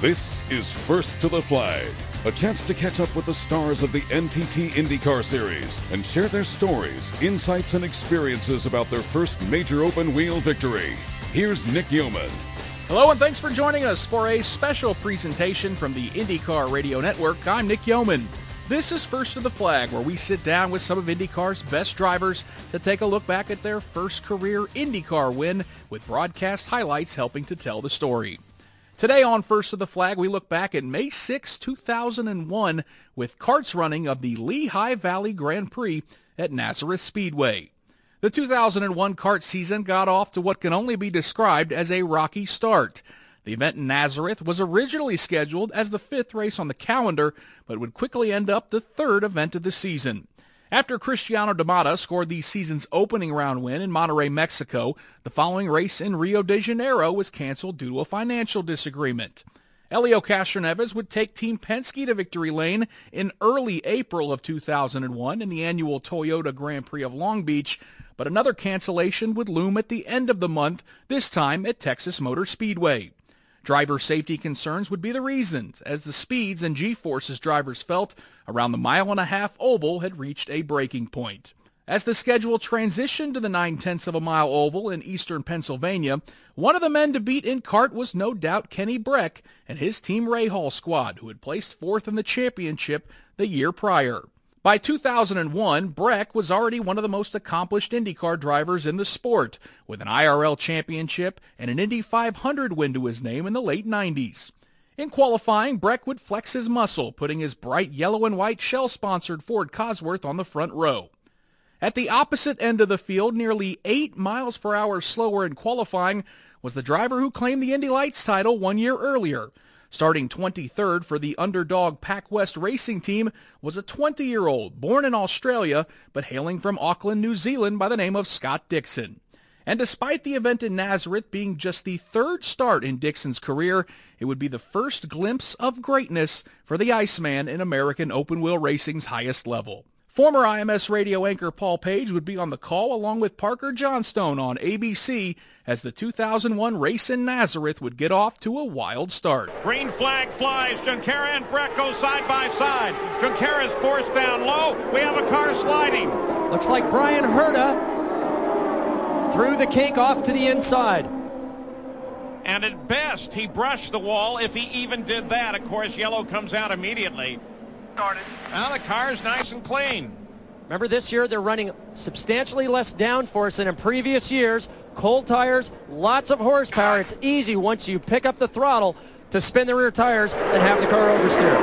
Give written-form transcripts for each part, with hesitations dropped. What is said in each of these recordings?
This is First to the Flag, a chance to catch up with the stars of the NTT IndyCar Series and share their stories, insights, and experiences about their first major open-wheel victory. Here's Nick Yeoman. Hello, and thanks for joining us for a special presentation from the IndyCar Radio Network. I'm Nick Yeoman. This is First to the Flag, where we sit down with some of IndyCar's best drivers to take a look back at their first career IndyCar win, with broadcast highlights helping to tell the story. Today on First to the Flag, we look back at May 6, 2001, with karts running of the Lehigh Valley Grand Prix at Nazareth Speedway. The 2001 kart season got off to what can only be described as a rocky start. The event in Nazareth was originally scheduled as the fifth race on the calendar, but would quickly end up the third event of the season. After Cristiano Damata scored the season's opening round win in Monterrey, Mexico, the following race in Rio de Janeiro was canceled due to a financial disagreement. Helio Castroneves would take Team Penske to victory lane in early April of 2001 in the annual Toyota Grand Prix of Long Beach, but another cancellation would loom at the end of the month, this time at Texas Motor Speedway. Driver safety concerns would be the reasons, as the speeds and G-forces drivers felt around the mile-and-a-half oval had reached a breaking point. As the schedule transitioned to the 9/10 of a mile oval in eastern Pennsylvania, one of the men to beat in kart was no doubt Kenny Breck and his Team Rahal squad, who had placed fourth in the championship the year prior. By 2001, Breck was already one of the most accomplished IndyCar drivers in the sport, with an IRL championship and an Indy 500 win to his name in the late 90s. In qualifying, Breck would flex his muscle, putting his bright yellow and white Shell-sponsored Ford Cosworth on the front row. At the opposite end of the field, nearly 8 miles per hour slower in qualifying, was the driver who claimed the Indy Lights title 1 year earlier. Starting 23rd for the underdog PacWest Racing Team was a 20-year-old born in Australia but hailing from Auckland, New Zealand by the name of Scott Dixon. And despite the event in Nazareth being just the third start in Dixon's career, it would be the first glimpse of greatness for the Iceman in American open-wheel racing's highest level. Former IMS radio anchor Paul Page would be on the call along with Parker Johnstone on ABC as the 2001 race in Nazareth would get off to a wild start. Green flag flies. Junqueira and Breck go side by side. Junqueira's forced down low. We have a car sliding. Looks like Brian Herta threw the cake off to the inside. And at best, he brushed the wall, if he even did that. Of course, yellow comes out immediately. Now the car's nice and clean. Remember, this year they're running substantially less downforce than in previous years. Cold tires, lots of horsepower. It's easy once you pick up the throttle to spin the rear tires and have the car oversteer.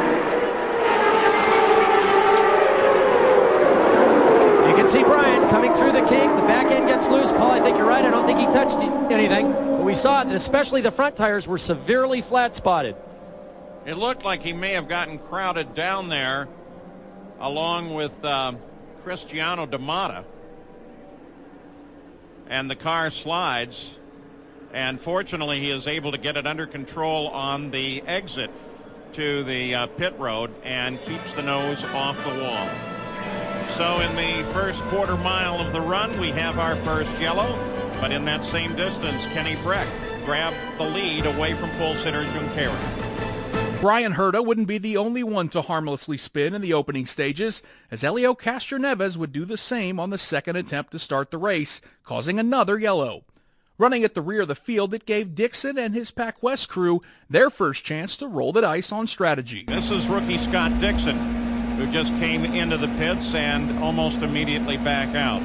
You can see Brian coming through the kink. The back end gets loose. Paul, I think you're right. I don't think he touched anything. But we saw that especially the front tires were severely flat spotted. It looked like he may have gotten crowded down there along with Cristiano Damata. And the car slides. And fortunately, he is able to get it under control on the exit to the pit road and keeps the nose off the wall. So in the first quarter mile of the run, we have our first yellow. But in that same distance, Kenny Breck grabbed the lead away from pole sitter Junqueira. Brian Herta wouldn't be the only one to harmlessly spin in the opening stages, as Helio Castroneves would do the same on the second attempt to start the race, causing another yellow. Running at the rear of the field, it gave Dixon and his PacWest crew their first chance to roll the dice on strategy. This is rookie Scott Dixon, who just came into the pits and almost immediately back out.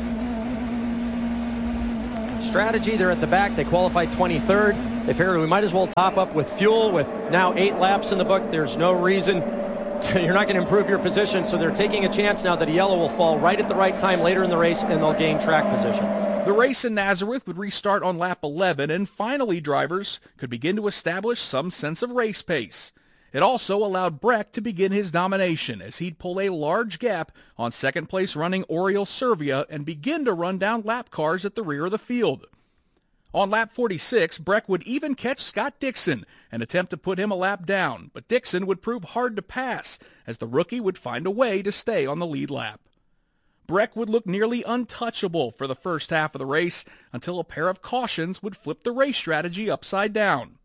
Strategy, they're at the back. They qualified 23rd. They figured we might as well top up with fuel. With now 8 laps in the book, there's no reason you're not going to improve your position. So they're taking a chance now that a yellow will fall right at the right time later in the race, and they'll gain track position. The race in Nazareth would restart on lap 11, and finally drivers could begin to establish some sense of race pace. It also allowed Breck to begin his domination, as he'd pull a large gap on second-place running Oriol Servia and begin to run down lap cars at the rear of the field. On lap 46, Breck would even catch Scott Dixon and attempt to put him a lap down, but Dixon would prove hard to pass, as the rookie would find a way to stay on the lead lap. Breck would look nearly untouchable for the first half of the race until a pair of cautions would flip the race strategy upside down.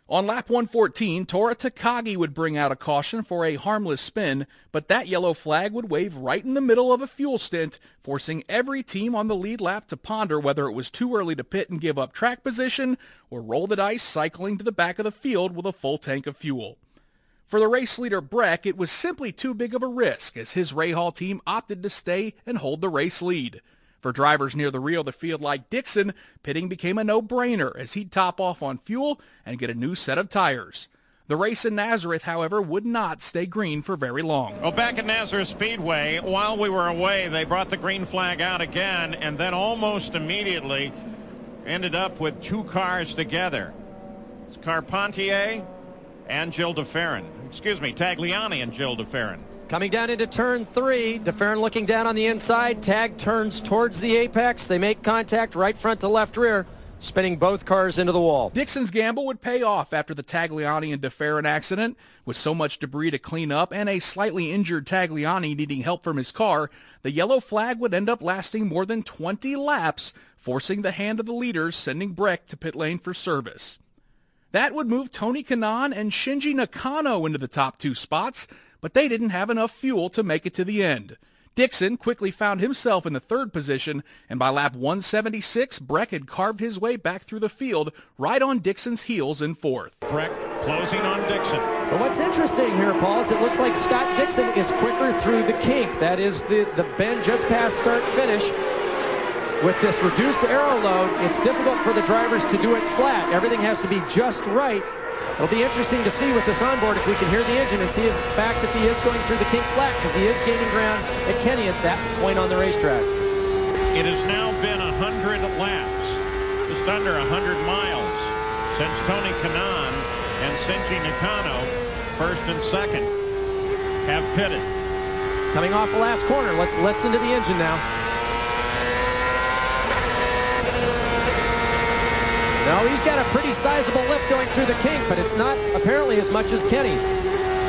On lap 114, Tora Takagi would bring out a caution for a harmless spin, but that yellow flag would wave right in the middle of a fuel stint, forcing every team on the lead lap to ponder whether it was too early to pit and give up track position or roll the dice cycling to the back of the field with a full tank of fuel. For the race leader Breck, it was simply too big of a risk as his Rahal team opted to stay and hold the race lead. For drivers near the rear of the field like Dixon, pitting became a no-brainer as he'd top off on fuel and get a new set of tires. The race in Nazareth, however, would not stay green for very long. Well, back at Nazareth Speedway, while we were away, they brought the green flag out again, and then almost immediately ended up with two cars together. It's Carpentier and Gil de Ferran. Tagliani and Gil de Ferran. Coming down into turn 3, de Ferran looking down on the inside. Tag turns towards the apex. They make contact right front to left rear, spinning both cars into the wall. Dixon's gamble would pay off after the Tagliani and de Ferran accident. With so much debris to clean up and a slightly injured Tagliani needing help from his car, the yellow flag would end up lasting more than 20 laps, forcing the hand of the leaders, sending Breck to pit lane for service. That would move Tony Kanaan and Shinji Nakano into the top 2 spots, but they didn't have enough fuel to make it to the end. Dixon quickly found himself in the 3rd position, and by lap 176, Breck had carved his way back through the field, right on Dixon's heels in 4th. Breck closing on Dixon. But what's interesting here, Paul, is it looks like Scott Dixon is quicker through the kink. That is the bend just past start-finish. With this reduced aero load, it's difficult for the drivers to do it flat. Everything has to be just right. It'll be interesting to see with this onboard if we can hear the engine and see in fact if he is going through the kink flat, because he is gaining ground at Kenny at that point on the racetrack. It has now been 100 laps, just under 100 miles, since Tony Kanaan and Shinji Nakano, 1st and 2nd, have pitted. Coming off the last corner, let's listen to the engine now. No, he's got a pretty sizable lift going through the kink, but it's not apparently as much as Kenny's. This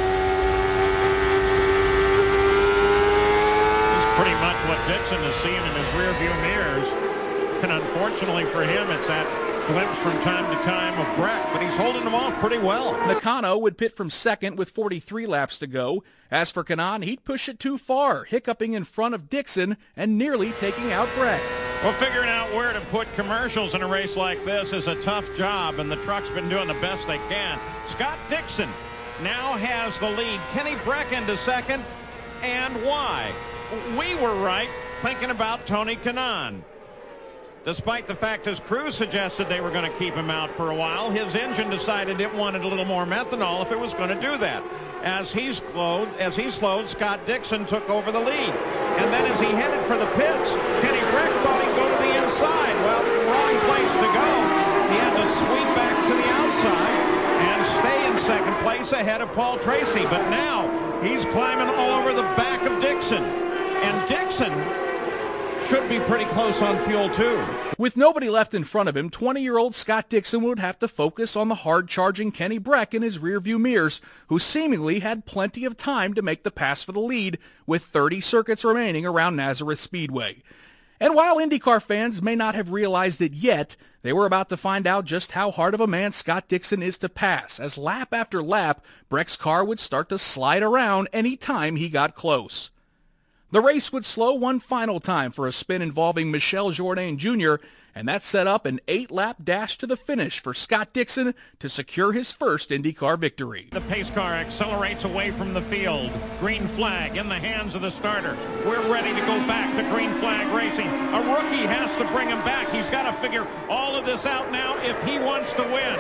is pretty much what Dixon is seeing in his rearview mirrors. And unfortunately for him, it's that glimpse from time to time of Breck, but he's holding them off pretty well. Nakano would pit from 2nd with 43 laps to go. As for Kanaan, he'd push it too far, hiccuping in front of Dixon and nearly taking out Breck. Well, figuring out where to put commercials in a race like this is a tough job, and the truck's been doing the best they can. Scott Dixon now has the lead. Kenny Breck into 2nd, and why? We were right thinking about Tony Kanaan. Despite the fact his crew suggested they were going to keep him out for a while, his engine decided it wanted a little more methanol if it was going to do that. As he slowed, Scott Dixon took over the lead. And then as he headed for the pits, Kenny Breck thought he'd go to the inside. Well, wrong place to go. He had to sweep back to the outside and stay in 2nd place ahead of Paul Tracy. But now he's climbing all over the back of Dixon. And Dixon should be pretty close on fuel too. With nobody left in front of him, 20-year-old Scott Dixon would have to focus on the hard-charging Kenny Breck in his rearview mirrors, who seemingly had plenty of time to make the pass for the lead, with 30 circuits remaining around Nazareth Speedway. And while IndyCar fans may not have realized it yet, they were about to find out just how hard of a man Scott Dixon is to pass, as lap after lap, Breck's car would start to slide around any time he got close. The race would slow one final time for a spin involving Michel Jourdain Jr., and that set up an 8-lap dash to the finish for Scott Dixon to secure his first IndyCar victory. The pace car accelerates away from the field. Green flag in the hands of the starter. We're ready to go back to green flag racing. A rookie has to bring him back. He's got to figure all of this out now if he wants to win.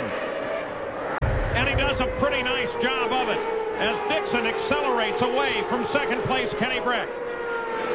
And he does a pretty nice job of it as Dixon accelerates away from 2nd place Kenny Breck.